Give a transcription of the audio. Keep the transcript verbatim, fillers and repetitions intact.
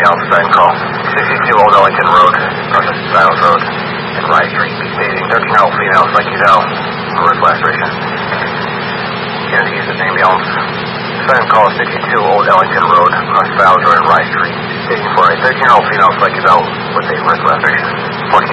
Alpha sign call. sixty-two Old Ellington Road, Northwest Stiles Road, and Rye Street. Be stating thirteen-year-old female, psyche L, wrist laceration. Again, use the name Elms. Sign call sixty-two Old Ellington Road, North Stiles Road, and Rye Street. Stating for a thirteen-year-old female, psyche L, with a wrist laceration.